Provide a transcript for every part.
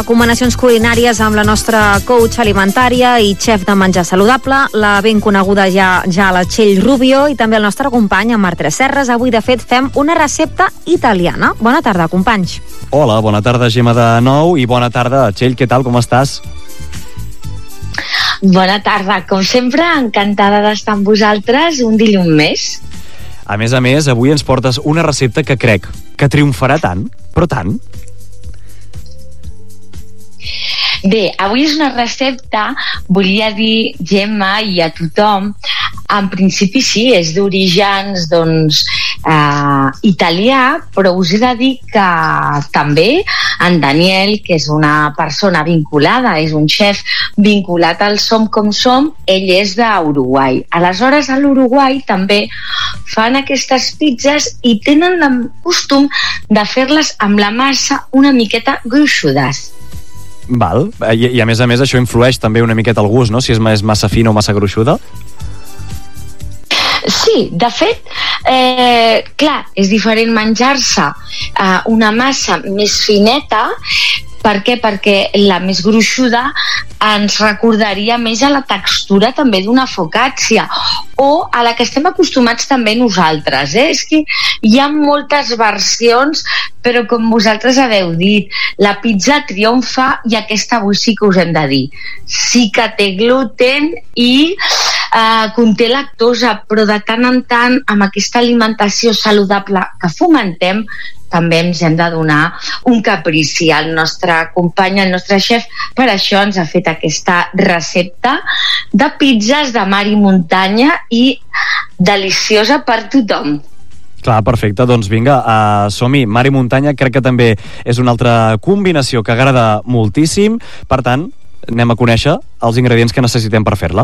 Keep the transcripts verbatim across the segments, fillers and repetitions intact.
Recomanacions culinàries amb la nostra coach alimentària i xef de menjar saludable, la ben coneguda ja, ja la Txell Rubio, i també el nostre company, en Marc Tresserras. Avui, de fet, fem una recepta italiana. Bona tarda, companys. Hola, bona tarda, Gemma de nou, i bona tarda, Txell, què tal, com estàs? Bona tarda, com sempre, encantada d'estar amb vosaltres un dilluns més. A més a més, avui ens portes una recepta que crec que triomfarà tant, però tant. Bé, avui és una recepta, volia dir, Gemma, i a tothom, en principi sí, és d'orígens, doncs, eh, italià, però us he de dir que també en Daniel, que és una persona vinculada, és un xef vinculat al Som Com Som, ell és d'Uruguai. Aleshores, a l'Uruguai també fan aquestes pizzas i tenen el costum de fer-les amb la massa una miqueta gruixudes. Val, I, i a més a més això influeix també una miqueta al gust, no? Si és més massa fina o massa gruixuda. Sí, de fet, eh, clar, és diferent menjar-se eh, una massa més fineta. Per què? Perquè la més gruixuda ens recordaria més a la textura també d'una focaccia o a la que estem acostumats també nosaltres. Eh? És que hi ha moltes versions, però com vosaltres haveu dit, la pizza triomfa i aquesta avui sí que us hem de dir. Sí que té gluten i eh, conté lactosa, però de tant en tant amb aquesta alimentació saludable que fomentem també ens hem de donar un caprici. El nostre company, el nostre xef, per això ens ha fet aquesta recepta de pizzas de mar i muntanya i deliciosa per tothom. Clar, perfecte, doncs vinga, uh, som-hi. Mar i muntanya crec que també és una altra combinació que agrada moltíssim, per tant, anem a conèixer els ingredients que necessitem per fer-la.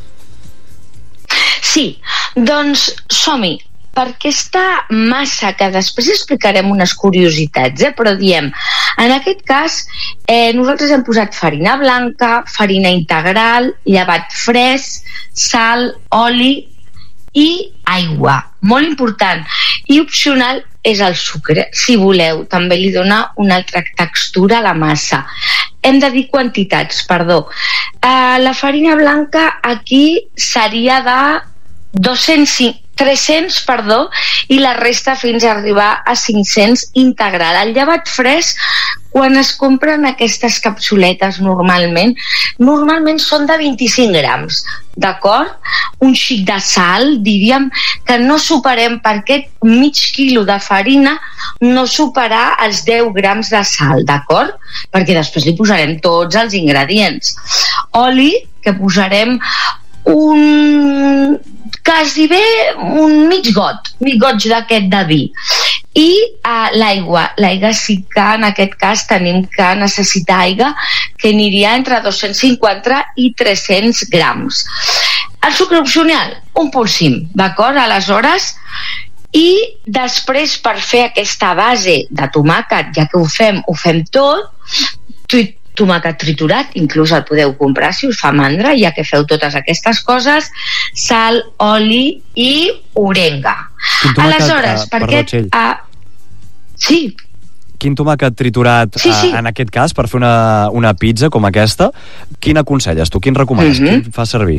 Sí, doncs som-hi. Per aquesta massa, que després explicarem unes curiositats, eh? Però diem, en aquest cas, eh, nosaltres hem posat farina blanca, farina integral, llevat fresc, sal, oli i aigua. Molt important. I opcional és el sucre. Si voleu, també li dona una altra textura a la massa. Hem de dir quantitats, perdó. Eh, la farina blanca aquí seria de dos-cents cinc tres-cents, perdó, i la resta fins a arribar a cinc-cents integral. El llevat fresc, quan es compren aquestes capsuletes normalment, normalment són de vint-i-cinc grams, d'acord? Un xic de sal, diríem que no superem per aquest mig quilo de farina, no superar els deu grams de sal, d'acord? Perquè després li posarem tots els ingredients. Oli, que posarem un... quasi bé un mig got, mig goig d'aquest de vi. I uh, l'aigua, l'aigua sí que en aquest cas tenim que necessitar aigua que aniria entre dos-cents cinquanta i tres-cents grams. El sucre opcional, un polsim, d'acord? Aleshores, i després per fer aquesta base de tomàquet, ja que ho fem, ho fem tot, tomàquet triturat, inclús el podeu comprar si us fa mandra, ja que feu totes aquestes coses, sal, oli i orenga. Aleshores, uh, per perdó, aquest... Uh, sí. Quin tomàquet triturat, sí, sí. Uh, en aquest cas, per fer una, una pizza com aquesta, quin aconselles tu? Quin recomanes? Mm-hmm. Quin fa servir?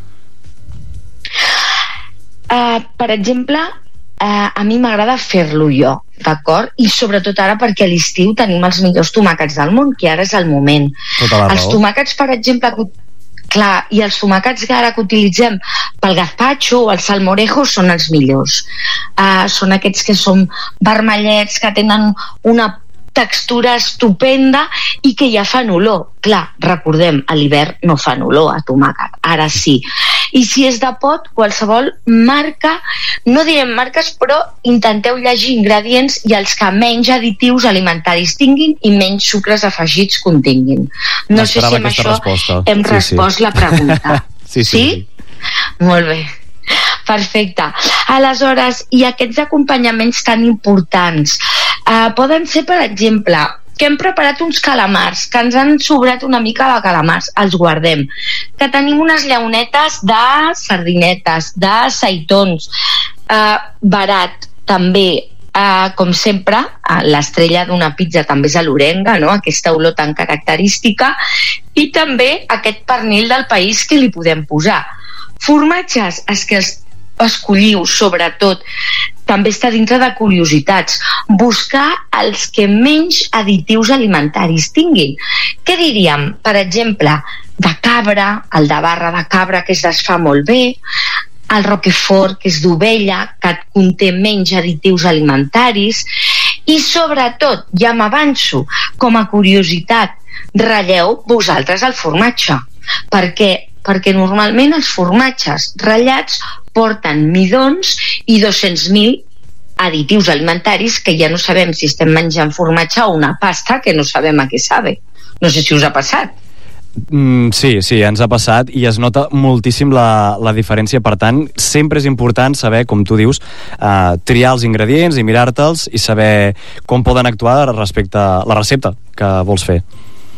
Uh, per exemple, Uh, a mi m'agrada fer-lo jo, d'acord? I sobretot ara perquè a l'estiu tenim els millors tomàquets del món, que ara és el moment. Els tomàquets, per exemple, que, clar, i els tomàquets que ara que utilitzem pel gazpacho o el salmorejo són els millors. Uh, són aquests que són vermellets, que tenen una textura estupenda i que ja fan olor. Clar, recordem, a l'hivern no fan olor a tomàquet, ara sí. I si és de pot, qualsevol marca, no direm marques, però intenteu llegir ingredients i els que menys additius alimentaris tinguin i menys sucres afegits continguin. No sé si amb això resposta. hem sí, respost sí. la pregunta. sí, sí, sí? sí? Molt bé. Perfecte. Aleshores, i aquests acompanyaments tan importants uh, poden ser, per exemple, que hem preparat uns calamars, que ens han sobrat una mica de calamars, els guardem. Que tenim unes llaunetes de sardinetes, de seitons, eh, barat, també Uh, com sempre, uh, l'estrella d'una pizza també és l'orenga, no? Aquesta olor tan característica, i també aquest pernil del país que li podem posar. Formatges, els que els escolliu, sobretot, també està dintre de curiositats. Buscar els que menys additius alimentaris tinguin. Què diríem? Per exemple, de cabra, el de barra de cabra, que es desfà molt bé, el roquefort, que és d'ovella, que conté menys additius alimentaris, i sobretot, ja m'avanço, com a curiositat, ratlleu vosaltres el formatge. Per què? Perquè normalment els formatges ratllats porten midons i dos-cents mil additius alimentaris que ja no sabem si estem menjant formatge o una pasta que no sabem a què sabe. No sé si us ha passat. Mm, sí, sí, ens ha passat i es nota moltíssim la, la diferència. Per tant, sempre és important saber, com tu dius, eh, triar els ingredients i mirar-te'ls i saber com poden actuar respecte a la recepta que vols fer.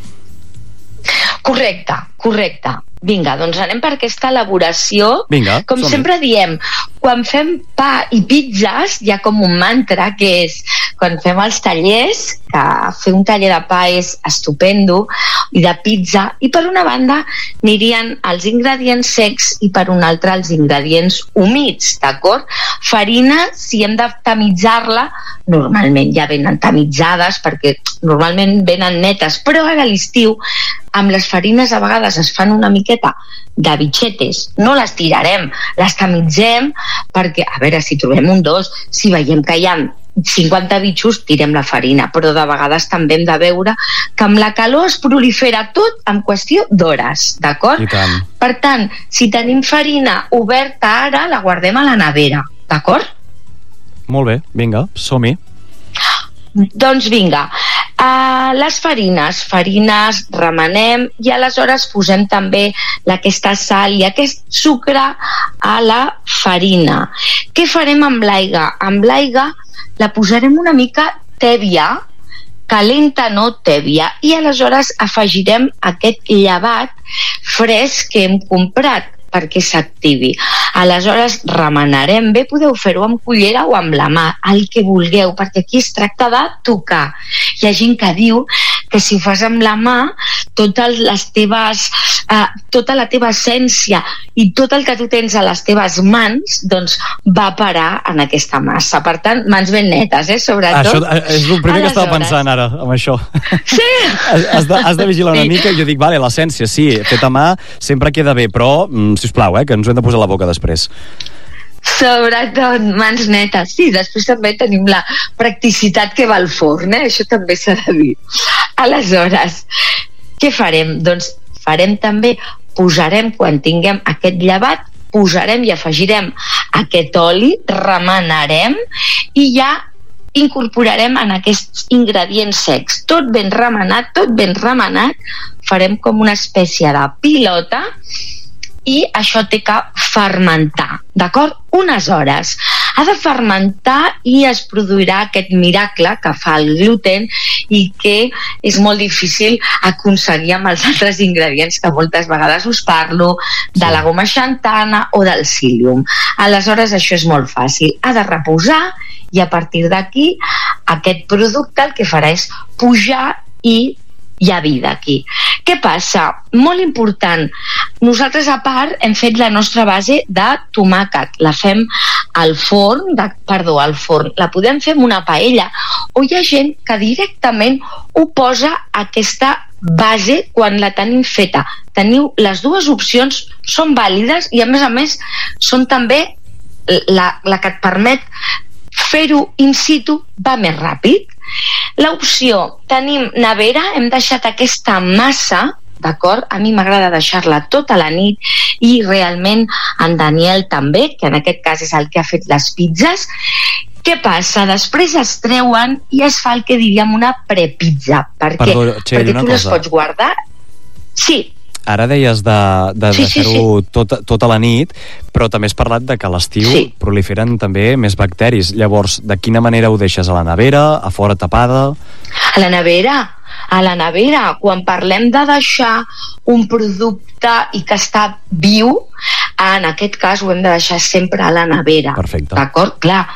Correcte, correcte. Vinga, doncs anem per aquesta elaboració. Vinga, com som-hi. sempre diem, quan fem pa i pizzas hi ha com un mantra que és quan fem els tallers, que fer un taller de pa és estupendo, i de pizza, i per una banda anirien els ingredients secs i per una altra els ingredients humits, d'acord? Farina, si hem de tamitzar-la, normalment ja venen tamitzades perquè normalment venen netes, però ara a l'estiu amb les farines a vegades es fan una miqueta de bitxetes, no les tirarem, les tamitzem perquè, a veure, si trobem un dos, si veiem que hi ha cinquanta bitxos, tirem la farina, però de vegades també hem de veure que amb la calor es prolifera tot en qüestió d'hores, d'acord? I tant. Per tant, si tenim farina oberta ara, la guardem a la nevera, d'acord? Molt bé, vinga, som-hi. Doncs vinga, uh, les farines, farines remenem i aleshores posem també aquesta sal i aquest sucre a la farina. Què farem amb l'aigua? Amb l'aigua la posarem una mica tèbia, calenta no tèbia, i aleshores afegirem aquest llevat fresc que hem comprat perquè s'activi. Aleshores remenarem bé, podeu fer-ho amb cullera o amb la mà, el que vulgueu, perquè aquí es tracta de tocar. Hi ha gent que diu que si ho fas amb la mà, totes les teves, eh, tota la teva essència i tot el que tu tens a les teves mans, doncs va parar en aquesta massa. Per tant, mans ben netes, eh, sobretot. Això és el primer que estava pensant ara, amb això. Sí! Has de, has de vigilar una Sí. mica, i jo dic, vale, l'essència, sí, fet a mà sempre queda bé, però, mm, sisplau, eh, que ens ho hem de posar a la boca després. Sobretot mans netes. Sí, després també tenim la practicitat que va al forn, eh? Això també s'ha de dir. Aleshores, què farem? Doncs farem també, posarem, quan tinguem aquest llevat, posarem i afegirem aquest oli, remenarem i ja incorporarem en aquests ingredients secs. Tot ben remenat, tot ben remenat, farem com una espècie de pilota i això té que fermentar, d'acord? Unes hores. Ha de fermentar i es produirà aquest miracle que fa el gluten i que és molt difícil aconseguir amb els altres ingredients que moltes vegades us parlo, de la goma xantana o del psyllium. Aleshores això és molt fàcil. Ha de reposar i a partir d'aquí aquest producte el que farà és pujar i hi ha vida aquí. Què passa? Molt important, nosaltres a part hem fet la nostra base de tomàquet, la fem al forn, de, perdó, al forn, la podem fer amb una paella, o hi ha gent que directament ho posa aquesta base quan la tenim feta. Teniu les dues opcions, són vàlides i a més a més són també la, la que et permet fer-ho in situ, va més ràpid. L'opció, tenim nevera, hem deixat aquesta massa, d'acord? A mi m'agrada deixar-la tota la nit i realment en Daniel també, que en aquest cas és el que ha fet les pizzas. Què passa? Després es treuen i es fa el que diríem una prepizza. Per què? Perdó, Txell, Perquè una tu les cosa. pots guardar. Sí. Ara deies de, de Sí, sí, deixar-ho tota, tota la nit, però també has parlat de que a l'estiu Sí. proliferen també més bacteris. Llavors, de quina manera ho deixes? A la nevera? A fora tapada? A la nevera, a la nevera. Quan parlem de deixar un producte i que està viu, en aquest cas ho hem de deixar sempre a la nevera. Perfecte. D'acord? Clar,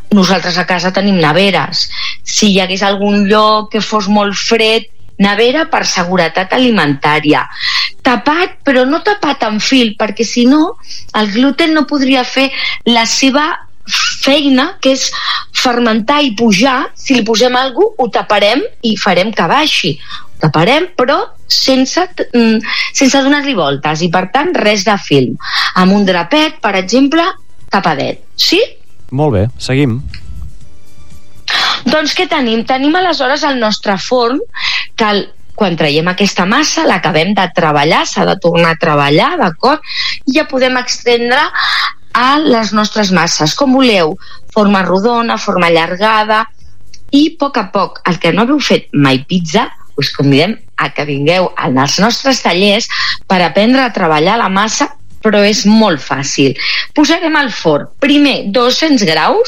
nosaltres a casa tenim neveres. Si hi hagués algun lloc que fos molt fred, nevera per seguretat alimentària. Tapat, però no tapat amb fil, perquè si no, el gluten no podria fer la seva feina, que és fermentar i pujar. Si li posem alguna cosa, ho taparem i farem que baixi. Ho taparem, però sense, sense donar-li voltes, i per tant res de film. Amb un drapet, per exemple, tapadet. Sí? Molt bé, seguim. Doncs què tenim? Tenim aleshores el nostre forn, que el, quan traiem aquesta massa l'acabem de treballar, s'ha de tornar a treballar, d'acord? I ja podem extendre a les nostres masses, com voleu, forma rodona, forma allargada, i a poc a poc, el que no haveu fet mai pizza, us convidem a que vingueu als nostres tallers per aprendre a treballar la massa, però és molt fàcil. Posarem al forn primer dos-cents graus,